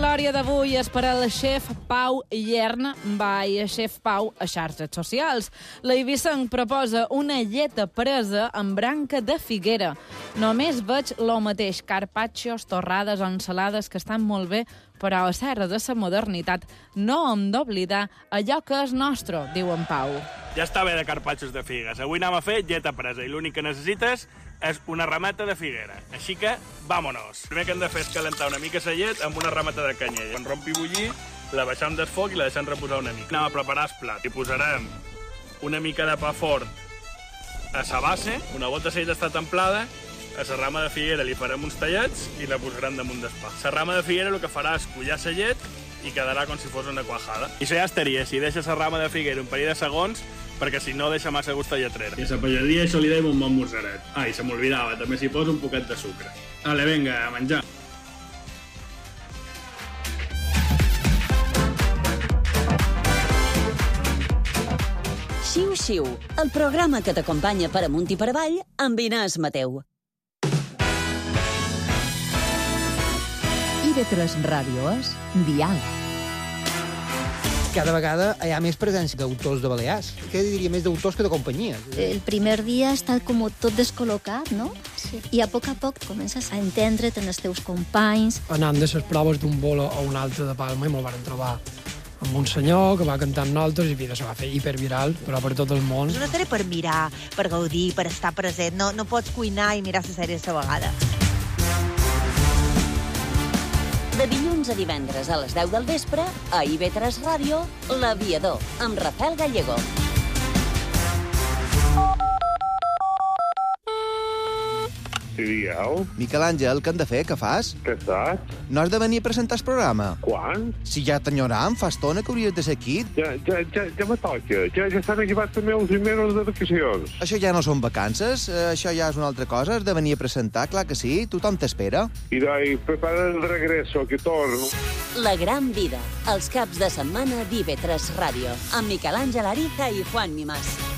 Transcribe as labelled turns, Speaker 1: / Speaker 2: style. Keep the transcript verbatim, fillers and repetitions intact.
Speaker 1: glòria d'avui és per al xef Pau Llern, by xef Pau a xarxes socials. L'eivissenc proposa una lleta presa amb branca de figuera. Només veig lo mateix, carpaccios, torrades o ensalades que estan molt bé, però a serra de la modernitat no hem d'oblidar allò que és nostre, diu en Pau.
Speaker 2: Ja està bé de carpaccios de figues. Avui anem a fer lleta presa i l'únic que necessites és una rameta de figuera. Així que, vámonos. El primer que hem de fer és calentar una mica la llet amb una rameta de canyella. Quan rompi bullir, la baixem del foc i la deixem reposar una mica. Anem a preparar el plat. Hi posarem una mica de pa fort a la base, una volta la llet està templada, a la rama de figuera li farem uns tallets i la posarem damunt del pa. La rama de figuera el que farà és collar la llet i quedarà com si fos una quajada. I això ja estaria, si deixes la rama de figuera un parell de segons, perquè si no deixa massa gust a lletrera. I a la palladia això li deim un bon mosseret. Ah, i se m'olvidava, també s'hi posa un poquet de sucre. Vale, vinga, a menjar.
Speaker 3: Xiu Xiu, el programa que t'acompanya per amunt i per avall amb Inés Mateu.
Speaker 4: I ve tres Ràdio és diàleg.
Speaker 5: Cada vegada hi ha més presència d'autors de Balears. Què diria, més d'autors que de companyies?
Speaker 6: El primer dia està com tot descol·locat, no? Sí. I a poc a poc comences a entendre't en els teus companys.
Speaker 7: Anant de les proves d'un bolo a un altre de Palma i me'l van trobar amb un senyor que va cantar amb nosaltres i vida, se va fer hiperviral, però per tot el món.
Speaker 8: És una sèrie per mirar, per gaudir, per estar present. No, no pots cuinar i mirar la sèrie a la vegada.
Speaker 3: De dilluns a divendres a les deu del vespre, a I V tres Ràdio, L'Aviador, amb Rafael Gallego.
Speaker 9: Sí, digueu.
Speaker 10: Miquel Àngel, què hem de fer? Què fas?
Speaker 9: Què saps?
Speaker 10: No has de venir a presentar el programa.
Speaker 9: Quan?
Speaker 10: Si ja t'enyoram, fa estona que hauries de ser aquí.
Speaker 9: Ja, ja, ja, ja me toca. Ja, ja estan acabats també els mesos de vacacions.
Speaker 10: Això ja no són vacances, això ja és una altra cosa. Has de venir a presentar, clar que sí. Tothom t'espera.
Speaker 9: I dai, prepara el regreso, que torno.
Speaker 3: La gran vida, els caps de setmana d'I V tres Ràdio, amb Miquel Àngel Ariza i Juan Mimàs.